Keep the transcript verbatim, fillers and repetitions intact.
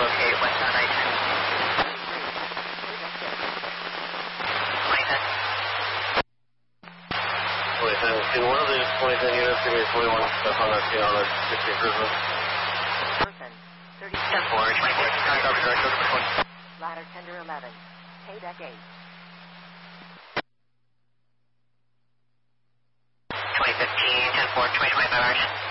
locate westbound I ten. twenty ten. twenty ten, can one of these twenty ten units give me twenty-one stuff on that scene on that sixteen cruiser? Person, thirty ten four, twenty-four, contact over direct over which one? Ladder tender eleven, K deck eight. twenty fifteen, ten four, twenty twenty-five hours.